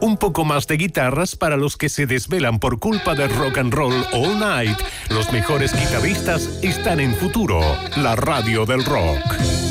Un poco más de guitarras para los que se desvelan por culpa del rock and roll all night. Los mejores guitarristas están en Futuro, la radio del rock.